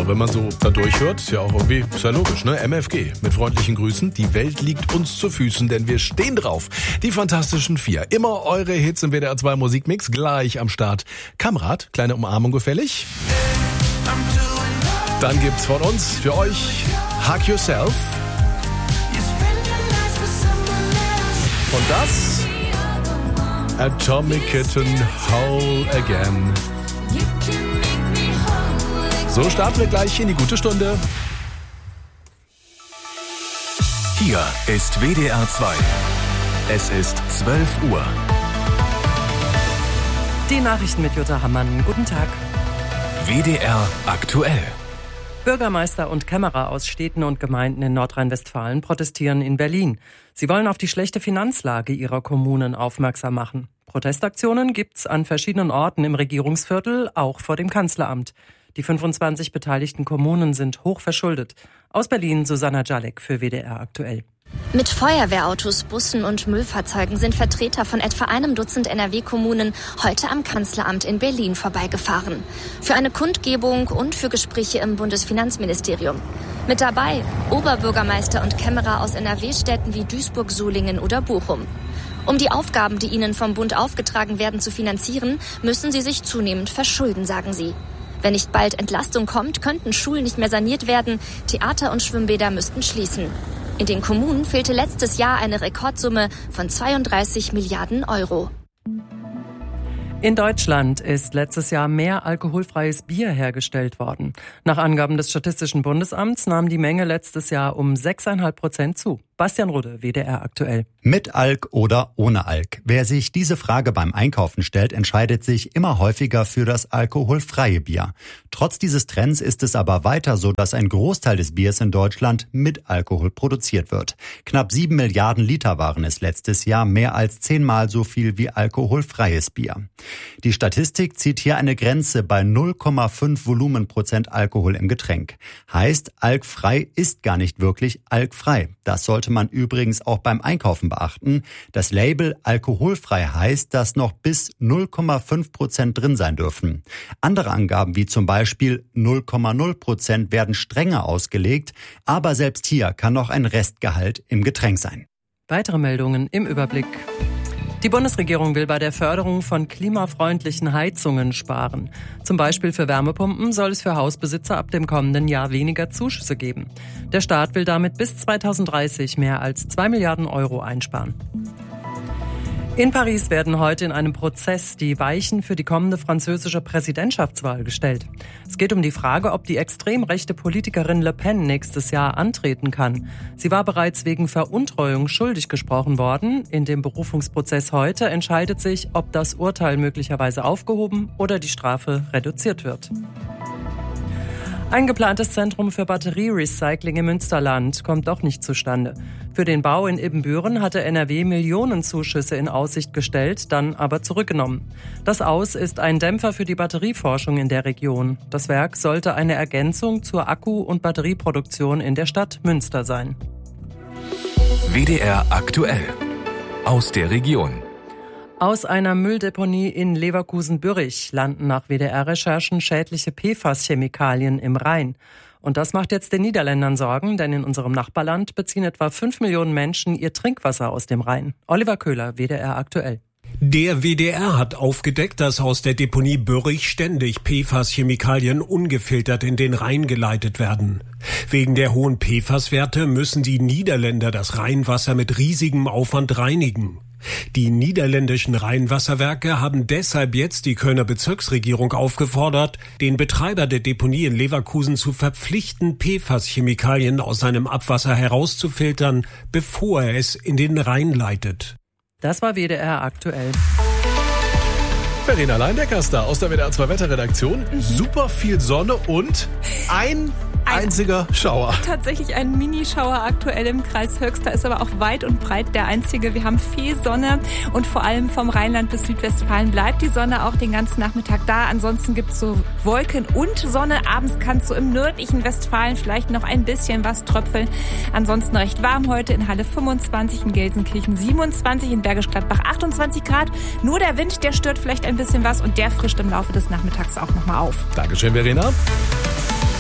Ja, wenn man so da durchhört, ist ja auch irgendwie, ist ja logisch, ne? MFG, mit freundlichen Grüßen. Die Welt liegt uns zu Füßen, denn wir stehen drauf. Die Fantastischen Vier. Immer eure Hits im WDR 2 Musikmix, gleich am Start. Kamerad, kleine Umarmung gefällig. Dann gibt's von uns für euch Hug Yourself. Und das Atomic Kitten Whole Again. So starten wir gleich in die gute Stunde. Hier ist WDR 2. Es ist 12 Uhr. Die Nachrichten mit Jutta Hammann. Guten Tag. WDR aktuell. Bürgermeister und Kämmerer aus Städten und Gemeinden in Nordrhein-Westfalen protestieren in Berlin. Sie wollen auf die schlechte Finanzlage ihrer Kommunen aufmerksam machen. Protestaktionen gibt's an verschiedenen Orten im Regierungsviertel, auch vor dem Kanzleramt. Die 25 beteiligten Kommunen sind hoch verschuldet. Aus Berlin Susanna Jalek für WDR aktuell. Mit Feuerwehrautos, Bussen und Müllfahrzeugen sind Vertreter von etwa einem Dutzend NRW-Kommunen heute am Kanzleramt in Berlin vorbeigefahren. Für eine Kundgebung und für Gespräche im Bundesfinanzministerium. Mit dabei Oberbürgermeister und Kämmerer aus NRW-Städten wie Duisburg, Solingen oder Bochum. Um die Aufgaben, die ihnen vom Bund aufgetragen werden, zu finanzieren, müssen sie sich zunehmend verschulden, sagen sie. Wenn nicht bald Entlastung kommt, könnten Schulen nicht mehr saniert werden, Theater und Schwimmbäder müssten schließen. In den Kommunen fehlte letztes Jahr eine Rekordsumme von 32 Milliarden Euro. In Deutschland ist letztes Jahr mehr alkoholfreies Bier hergestellt worden. Nach Angaben des Statistischen Bundesamts nahm die Menge letztes Jahr um 6,5% zu. Bastian Rudde, WDR aktuell. Mit Alk oder ohne Alk? Wer sich diese Frage beim Einkaufen stellt, entscheidet sich immer häufiger für das alkoholfreie Bier. Trotz dieses Trends ist es aber weiter so, dass ein Großteil des Biers in Deutschland mit Alkohol produziert wird. Knapp 7 Milliarden Liter waren es letztes Jahr, mehr als 10-mal so viel wie alkoholfreies Bier. Die Statistik zieht hier eine Grenze bei 0,5 Volumenprozent Alkohol im Getränk. Heißt, alkfrei ist gar nicht wirklich alkfrei. Das sollte man übrigens auch beim Einkaufen beachten. Das Label alkoholfrei heißt, dass noch bis 0,5% drin sein dürfen. Andere Angaben wie zum Beispiel 0,0% werden strenger ausgelegt, aber selbst hier kann noch ein Restgehalt im Getränk sein. Weitere Meldungen im Überblick. Die Bundesregierung will bei der Förderung von klimafreundlichen Heizungen sparen. Zum Beispiel für Wärmepumpen soll es für Hausbesitzer ab dem kommenden Jahr weniger Zuschüsse geben. Der Staat will damit bis 2030 mehr als 2 Milliarden Euro einsparen. In Paris werden heute in einem Prozess die Weichen für die kommende französische Präsidentschaftswahl gestellt. Es geht um die Frage, ob die extrem rechte Politikerin Le Pen nächstes Jahr antreten kann. Sie war bereits wegen Veruntreuung schuldig gesprochen worden. In dem Berufungsprozess heute entscheidet sich, ob das Urteil möglicherweise aufgehoben oder die Strafe reduziert wird. Ein geplantes Zentrum für Batterierecycling im Münsterland kommt doch nicht zustande. Für den Bau in Ibbenbüren hatte NRW Millionen Zuschüsse in Aussicht gestellt, dann aber zurückgenommen. Das Aus ist ein Dämpfer für die Batterieforschung in der Region. Das Werk sollte eine Ergänzung zur Akku- und Batterieproduktion in der Stadt Münster sein. WDR aktuell. Aus der Region. Aus einer Mülldeponie in Leverkusen-Bürrich landen nach WDR-Recherchen schädliche PFAS-Chemikalien im Rhein. Und das macht jetzt den Niederländern Sorgen, denn in unserem Nachbarland beziehen etwa 5 Millionen Menschen ihr Trinkwasser aus dem Rhein. Oliver Köhler, WDR aktuell. Der WDR hat aufgedeckt, dass aus der Deponie Bürrich ständig PFAS-Chemikalien ungefiltert in den Rhein geleitet werden. Wegen der hohen PFAS-Werte müssen die Niederländer das Rheinwasser mit riesigem Aufwand reinigen. Die niederländischen Rheinwasserwerke haben deshalb jetzt die Kölner Bezirksregierung aufgefordert, den Betreiber der Deponie in Leverkusen zu verpflichten, PFAS-Chemikalien aus seinem Abwasser herauszufiltern, bevor er es in den Rhein leitet. Das war WDR aktuell. Verena Leindecker ist da aus der WDR 2 Wetterredaktion. Super viel Sonne und ein einziger Schauer. Tatsächlich ein Minischauer aktuell im Kreis Höxter, ist aber auch weit und breit der einzige. Wir haben viel Sonne und vor allem vom Rheinland bis Südwestfalen bleibt die Sonne auch den ganzen Nachmittag da. Ansonsten gibt es so Wolken und Sonne. Abends kann es so im nördlichen Westfalen vielleicht noch ein bisschen was tröpfeln. Ansonsten recht warm heute in Halle 25, in Gelsenkirchen 27, in Bergisch Gladbach 28 Grad. Nur der Wind, der stört vielleicht ein bisschen was und der frischt im Laufe des Nachmittags auch nochmal auf. Dankeschön, Verena.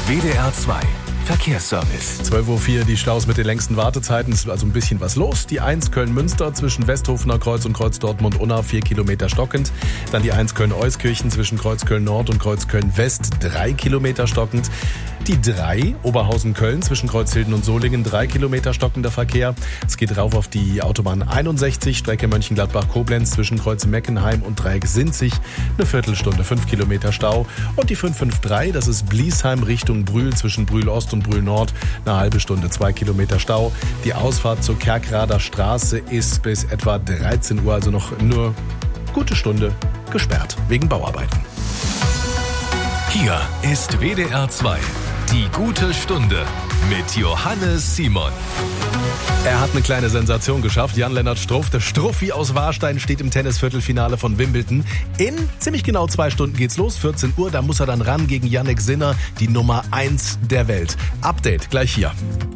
WDR 2 Verkehrsservice. 12.04 Uhr, die Staus mit den längsten Wartezeiten. Es ist also ein bisschen was los. Die 1 Köln-Münster zwischen Westhofener Kreuz und Kreuz Dortmund-Unna 4 Kilometer stockend. Dann die 1 Köln-Euskirchen zwischen Kreuz Köln-Nord und Kreuz Köln-West 3 Kilometer stockend. Die 3 Oberhausen-Köln zwischen Kreuzhilden und Solingen 3 Kilometer stockender Verkehr. Es geht rauf auf die Autobahn 61, Strecke Mönchengladbach-Koblenz zwischen Kreuz Meckenheim und Dreieck Sinzig. Eine Viertelstunde, 5 Kilometer Stau. Und die 553, das ist Bliesheim Richtung Brühl zwischen Brühl Ost und Brühl Nord. Eine halbe Stunde, 2 Kilometer Stau. Die Ausfahrt zur Kerkrader Straße ist bis etwa 13 Uhr, also noch nur gute Stunde gesperrt wegen Bauarbeiten. Hier ist WDR 2. Die gute Stunde mit Johannes Simon. Er hat eine kleine Sensation geschafft. Jan-Lennart Struff, der Struffi aus Warstein, steht im Tennisviertelfinale von Wimbledon. In ziemlich genau 2 Stunden geht's los, 14 Uhr. Da muss er dann ran gegen Jannik Sinner, die Nummer 1 der Welt. Update gleich hier.